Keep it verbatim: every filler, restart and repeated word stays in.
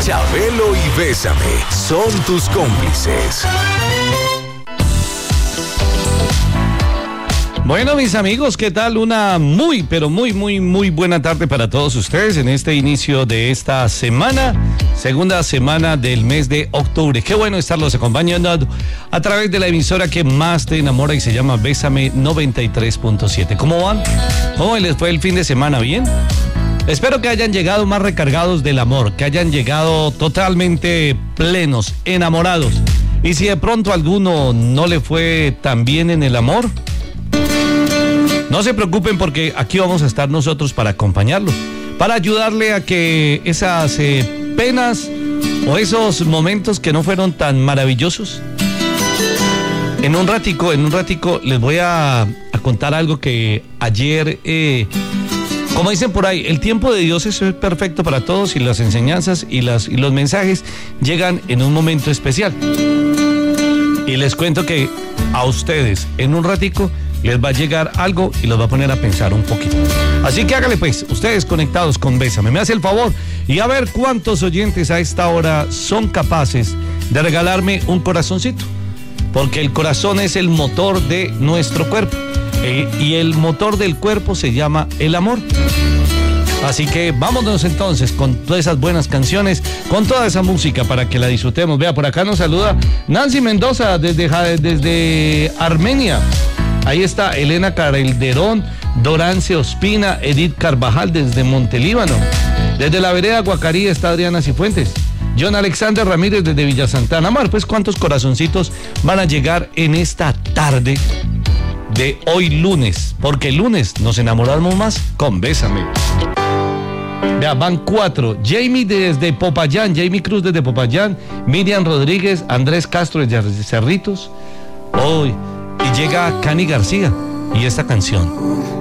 Chabelo y Bésame son tus cómplices. Bueno, mis amigos, ¿qué tal? Una muy, pero muy, muy, muy buena tarde para todos ustedes en este inicio de esta semana, segunda semana del mes de octubre. Qué bueno estarlos acompañando a través de la emisora que más te enamora y se llama Bésame noventa y tres punto siete. ¿Cómo van? ¿Cómo les fue el fin de semana? ¿Bien? Espero que hayan llegado más recargados del amor, que hayan llegado totalmente plenos, enamorados. Y si de pronto a alguno no le fue tan bien en el amor, no se preocupen porque aquí vamos a estar nosotros para acompañarlos, para ayudarle a que esas eh, penas o esos momentos que no fueron tan maravillosos, en un ratico, en un ratico les voy a, a contar algo que ayer, eh, como dicen por ahí, el tiempo de Dios es perfecto para todos y las enseñanzas y, las, y los mensajes llegan en un momento especial. Y les cuento que a ustedes en un ratico les va a llegar algo y los va a poner a pensar un poquito. Así que hágale pues, ustedes conectados con Bésame, me hace el favor y a ver cuántos oyentes a esta hora son capaces de regalarme un corazoncito, porque el corazón es el motor de nuestro cuerpo eh, y el motor del cuerpo se llama el amor. Así que vámonos entonces con todas esas buenas canciones, con toda esa música para que la disfrutemos. Vea, por acá nos saluda Nancy Mendoza desde, desde Armenia. Ahí está Elena Calderón, Dorance Ospina, Edith Carvajal desde Montelíbano. Desde la vereda Guacarí está Adriana Cifuentes. John Alexander Ramírez desde Villa Santana. Mar, pues cuántos corazoncitos van a llegar en esta tarde de hoy lunes, porque el lunes nos enamoramos más con Bésame. Ya van cuatro. Jamie desde Popayán, Jamie Cruz desde Popayán, Miriam Rodríguez, Andrés Castro desde Cerritos. Hoy. Y llega Cani García y esta canción.